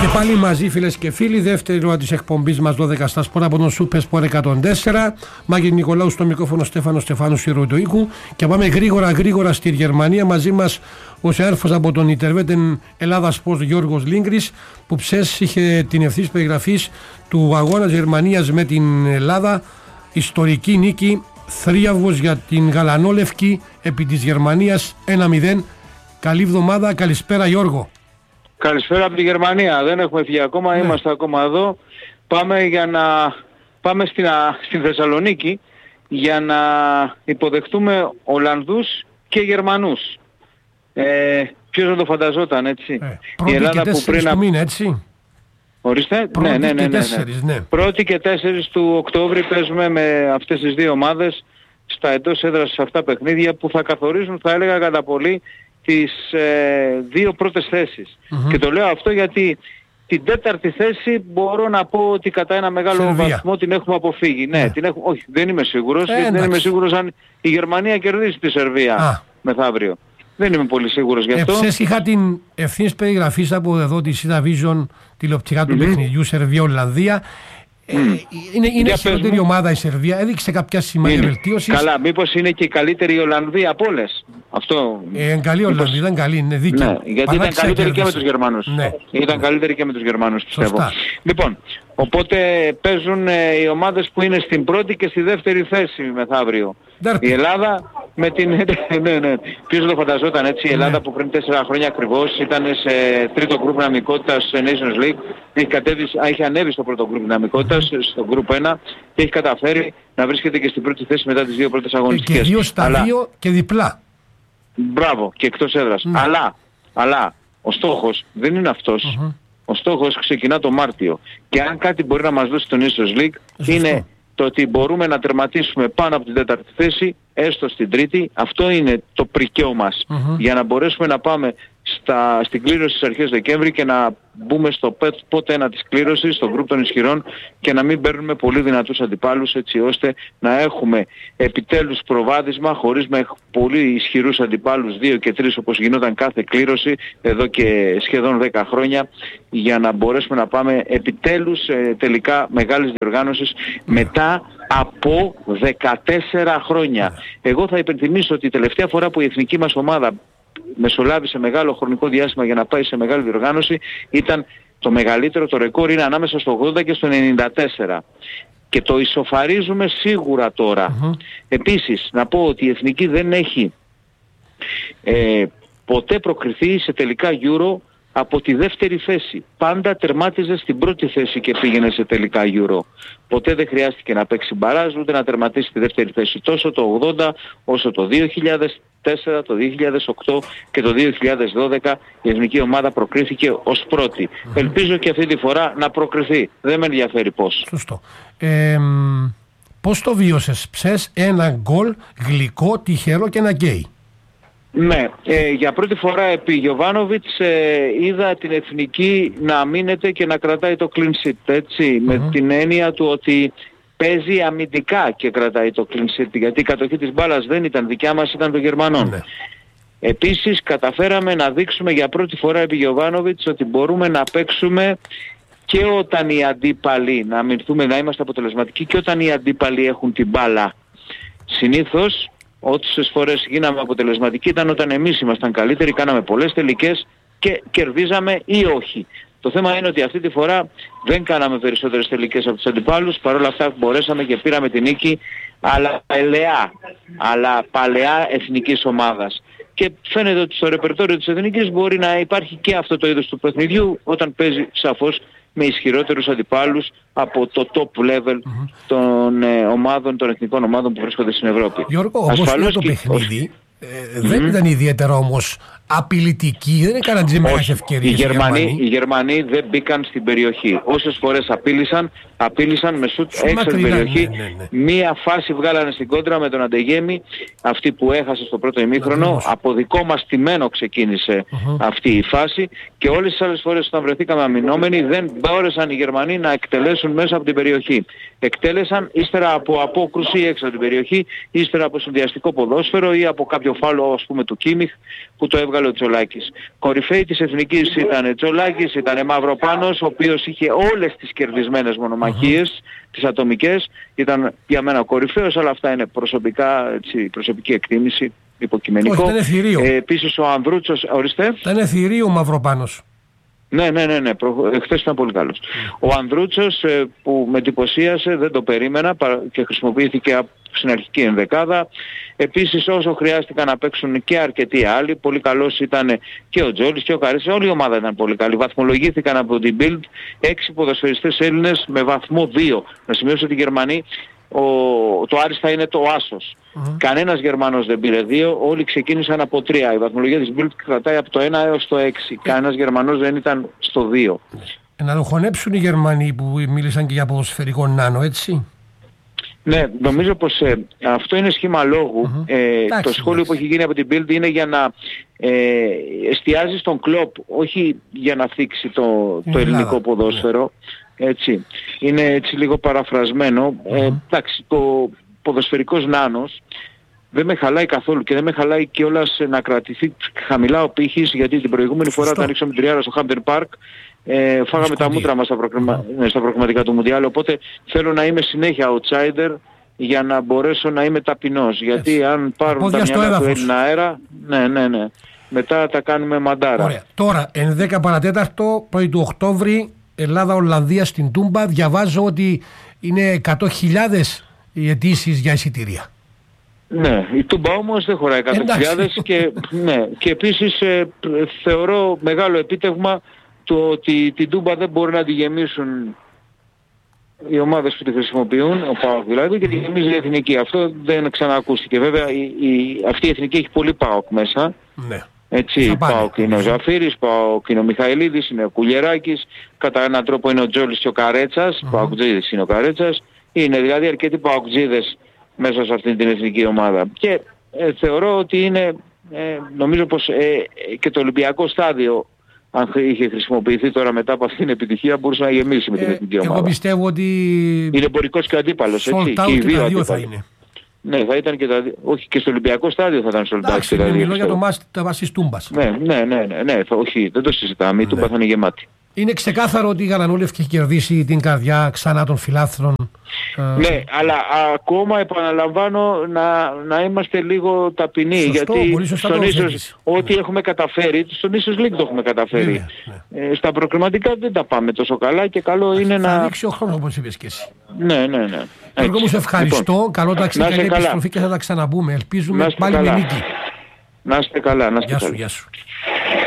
Και πάλι μαζί, φίλες και φίλοι, δεύτερη ώρα της εκπομπής μας 12 στα σπορά από τον Super Sport 104. Μάγειρ Νικολάου στο μικρόφωνο, Στέφανο Στεφάνου Σιροτοίκου. Και πάμε γρήγορα στη Γερμανία. Μαζί μας ο συνάδελφος από τον Ιντερβέτεν Ελλάδα Sports Γιώργος Λίγκρης, που ψες είχε την ευθύς περιγραφής του αγώνα Γερμανίας με την Ελλάδα. Ιστορική νίκη, θρίαβος για την γαλανόλευκη επί της Γερμανίας 1-0. Καλή εβδομάδα, καλησπέρα Γιώργο. Καλησπέρα από τη Γερμανία. Δεν έχουμε φύγει ακόμα, είμαστε ακόμα εδώ. Πάμε στην Θεσσαλονίκη για να υποδεχτούμε Ολλανδούς και Γερμανούς. Ποιος δεν το φανταζόταν, έτσι. Η Ελλάδα και που πριν... του μήνα, έτσι. Ορίστε. Ναι. 1η και 4 του Οκτώβρη παίζουμε με αυτές τις δύο ομάδες στα εντός έδρας σε αυτά παιχνίδια που θα καθορίζουν, θα έλεγα κατά πολύ, τις δύο πρώτες θέσεις. Και το λέω αυτό γιατί την τέταρτη θέση μπορώ να πω ότι κατά ένα μεγάλο βαθμό την έχουμε αποφύγει. Όχι, δεν είμαι σίγουρος. Δεν είμαι σίγουρος αν η Γερμανία κερδίσει τη Σερβία μεθαύριο. Δεν είμαι πολύ σίγουρος γι' αυτό. Είχα την ευθύνης περιγραφής από εδώ τη Sida Vision τηλεοπτικά του παιχνιδιού Σερβία-Ολλανδία. Είναι χειρότερη ομάδα η Σερβία, έδειξε κάποια σημεία βελτίωσης. Καλά, μήπως είναι και η καλύτερη Ολλανδία από όλες. Αυτό... καλή Ολλανδία, ήταν καλή, είναι δίκαιο. Ναι, γιατί ήταν καλύτερη και με τους Γερμανούς. Ήταν καλύτερη και με τους Γερμανούς, πιστεύω. Λοιπόν, οπότε παίζουν οι ομάδες που είναι στην πρώτη και στη δεύτερη θέση μεθαύριο. Η Ελλάδα με την... Ποιος το φανταζόταν, έτσι, η Ελλάδα που πριν 4 χρόνια ακριβώς ήταν σε τρίτο γκρουπ δυναμικότητας σε Nations League, έχει ανέβει στο πρώτο γκρουπ δυναμικότητας, στο γκρουπ 1, και έχει καταφέρει να βρίσκεται και στην πρώτη θέση μετά τις δύο πρώτες αγωνιστικές. Και 2 στα 2 και διπλά. Μπράβο, και εκτός έδρας. Αλλά ο στόχος δεν είναι αυτός. Ο στόχος ξεκινά το Μάρτιο. Και αν κάτι μπορεί να μας δώσει το Nations League είναι το ότι μπορούμε να τερματίσουμε πάνω από την τέταρτη θέση, έστω στην τρίτη. Αυτό είναι το πρικαίο μας. Για να μπορέσουμε να πάμε στην κλήρωση στις αρχές Δεκέμβρη και να μπούμε στο πότε ένα της κλήρωσης, στο γκρουπ των ισχυρών, και να μην παίρνουμε πολύ δυνατούς αντιπάλους, έτσι ώστε να έχουμε επιτέλους προβάδισμα χωρίς με πολύ ισχυρούς αντιπάλους 2 και 3 όπως γινόταν κάθε κλήρωση εδώ και σχεδόν 10 χρόνια, για να μπορέσουμε να πάμε επιτέλους τελικά μεγάλης διοργάνωσης μετά από 14 χρόνια. Εγώ θα υπενθυμίσω ότι η τελευταία φορά που η εθνική μας ομάδα μεσολάβησε μεγάλο χρονικό διάστημα για να πάει σε μεγάλη διοργάνωση ήταν το μεγαλύτερο, το ρεκόρ είναι ανάμεσα στο 80 και στο 94. Και το ισοφαρίζουμε σίγουρα τώρα. Επίσης, να πω ότι η εθνική δεν έχει ποτέ προκριθεί σε τελικά Euro από τη δεύτερη θέση. Πάντα τερμάτιζε στην πρώτη θέση και πήγαινε σε τελικά Euro. Ποτέ δεν χρειάστηκε να παίξει μπαράζ ούτε να τερματίσει τη δεύτερη θέση. Τόσο το 80 όσο το 2004, το 2008 και το 2012 η εθνική ομάδα προκρίθηκε ως πρώτη. Ελπίζω και αυτή τη φορά να προκριθεί. Δεν με ενδιαφέρει πώς. Σωστό. Πώς το βίωσες? Ψες ένα γκολ γλυκό, τυχερό και ένα γκέι. Ναι, για πρώτη φορά επί Γιοβάνοβιτς είδα την εθνική να μείνεται και να κρατάει το clean sheet, έτσι, με την έννοια του ότι παίζει αμυντικά και κρατάει το clean sheet, γιατί η κατοχή της μπάλας δεν ήταν δικιά μας, ήταν των Γερμανών. Επίσης καταφέραμε να δείξουμε για πρώτη φορά επί Γιοβάνοβιτς ότι μπορούμε να παίξουμε και όταν οι αντίπαλοι, να αμυνθούμε, να είμαστε αποτελεσματικοί και όταν οι αντίπαλοι έχουν την μπάλα. Συνήθως όσες φορές γίναμε αποτελεσματικοί ήταν όταν εμείς ήμασταν καλύτεροι, κάναμε πολλές τελικές και κερδίζαμε ή όχι. Το θέμα είναι ότι αυτή τη φορά δεν κάναμε περισσότερες τελικές από τους αντιπάλους, παρόλα αυτά μπορέσαμε και πήραμε την νίκη, αλλά παλαιά εθνικής ομάδας. Και φαίνεται ότι στο ρεπερτόριο της εθνικής μπορεί να υπάρχει και αυτό το είδος του παιχνιδιού όταν παίζει σαφώς με ισχυρότερους αντιπάλους από το top level των ομάδων, των εθνικών ομάδων που βρίσκονται στην Ευρώπη. Γιώργο, όπως είναι το παιχνίδι, δεν ήταν ιδιαίτερα όμως απειλητική, δεν έκαναν τις μεγάλες ευκαιρίες. Οι Γερμανοί δεν μπήκαν στην περιοχή. Όσες φορές απείλησαν με σουτ έξω την περιοχή. Μία φάση βγάλανε στην κόντρα με τον Αντεγέμι, αυτή που έχασε στο πρώτο ημίχρονο. Από δικό μας τιμένο ξεκίνησε αυτή η φάση, και όλες τις άλλες φορές όταν βρεθήκαμε αμυνόμενοι δεν μπόρεσαν οι Γερμανοί να εκτελέσουν μέσα από την περιοχή. Εκτέλεσαν ύστερα από απόκρουση έξω από την περιοχή, ύστερα από συνδυαστικό ποδόσφαιρο ή από κάποιο φάουλο, ας πούμε, του Κίμιχ, που το έβγαλε ο Τσολάκης. Κορυφαίοι της εθνικής ήταν Τσολάκης, ήταν Μαυροπάνος, ο οποίος είχε όλες τις κερδισμένες μονομαχίες, τις ατομικές. Ήταν για μένα ο κορυφαίος, αλλά αυτά είναι προσωπικά, έτσι, προσωπική εκτίμηση, υποκειμενικό. Όχι, ήταν θηρίο. Επίσης ο Ανδρούτσος, ορίστε. Ήταν θηρίο ο Μαυροπάνος. Ναι. Χθες ήταν πολύ καλός. Ο Ανδρούτσος που με εντυπωσίασε, δεν το περίμενα και χρησιμοποιήθηκε στην αρχική ενδεκάδα. Επίσης όσο χρειάστηκαν να παίξουν και αρκετοί άλλοι, πολύ καλός ήταν και ο Τζόλης και ο Καρέτσας, όλη η ομάδα ήταν πολύ καλή. Βαθμολογήθηκαν από την Bild 6 ποδοσφαιριστές Έλληνες με βαθμό 2. Να σημειώσω ότι οι Γερμανοί, το άριστα είναι το άσος. Κανένας Γερμανός δεν πήρε 2, όλοι ξεκίνησαν από 3. Η βαθμολογία της Bild κρατάει από το 1 έως το 6. Κανένας Γερμανός δεν ήταν στο 2. Να το χωνέψουν οι Γερμανοί που μίλησαν και για ποδοσφαιρικό νάνο, έτσι. Ναι, νομίζω πως αυτό είναι σχήμα λόγου. Το σχόλιο που έχει γίνει από την Bild είναι για να εστιάζει στον Κλοπ, όχι για να θίξει το ελληνικό ποδόσφαιρο. Έτσι. Είναι έτσι λίγο παραφρασμένο. Εντάξει, το ποδοσφαιρικός νάνος δεν με χαλάει καθόλου και δεν με χαλάει κιόλας να κρατηθεί χαμηλά ο πύχης, γιατί την προηγούμενη φορά όταν ρίξαμε τριάρα στο Hampden Park φάγαμε τα μούτρα μας στα προκριματικά του Μουντιάλ, οπότε θέλω να είμαι συνέχεια outsider για να μπορέσω να είμαι ταπεινός, γιατί αν πάρουν τα μυαλά του Έλληνα αέρα, ναι, μετά τα κάνουμε μαντάρα. Ωραία. Τώρα, 11 παρατέταρτο, πρωί του Οκτώβρη, Ελλάδα-Ολλανδία στην Τούμπα, διαβάζω ότι είναι 100.000 οι αιτήσεις για εισιτήρια. Ναι, η Τούμπα όμως δεν χωράει 100.000 και επίσης θεωρώ μεγάλο επίτευγμα το ότι την Τούμπα δεν μπορεί να τη γεμίσουν οι ομάδες που τη χρησιμοποιούν, ο ΠΑΟΚ δηλαδή, και τη γεμίζει η εθνική. Αυτό δεν ξανακούστηκε. Βέβαια αυτή η εθνική έχει πολύ ΠΑΟΚ μέσα. Ναι. Έτσι, ΠΑΟΚ είναι ο Ζαφύρης, ΠΑΟΚ είναι ο Μιχαηλίδης, είναι ο Κουλιεράκης, κατά έναν τρόπο είναι ο Τζόλης και ο Καρέτσας, ΠΑΟΚτζίδης είναι ο Καρέτσας. Είναι δηλαδή αρκετοί ΠΑΟΚτζίδες μέσα σε αυτή την εθνική ομάδα. Και θεωρώ ότι είναι, νομίζω πως και το Ολυμπιακό στάδιο, αν είχε χρησιμοποιηθεί τώρα μετά από αυτήν την επιτυχία, μπορούσε να γεμίσει με την εθνική ομάδα. Εγώ πιστεύω ότι είναι εμπορικός και αντίπαλος, έτσι. Και οι δύο θα είναι. Ναι, θα ήταν και τα δύο. Όχι, και στο Ολυμπιακό στάδιο θα ήταν sold out και τα δύο. Μιλώ για το μάτς της Τούμπας. Ναι, όχι, δεν το συζητάμε. Η Τούμπα θα είναι γεμάτη. Είναι ξεκάθαρο ότι η Γαλανούλευκη έχει κερδίσει την καρδιά ξανά των φιλάθλων. Ναι, αλλά ακόμα επαναλαμβάνω να είμαστε λίγο ταπεινοί. Σωστό, γιατί στον ίσως ό,τι έχουμε καταφέρει, στον ίσως League το έχουμε καταφέρει. Ναι. Στα προκριματικά δεν τα πάμε τόσο καλά και καλό είναι να... Θα ρίξει ο χρόνος, όπως είπες και εσύ. Ναι. Εγώ μου σε ευχαριστώ. Λοιπόν, καλό ταξίδι, καλή επιστροφή και θα τα ξαναπούμε. Ελπίζουμε πάλι με νίκη. Να είστε καλά. Γεια σου.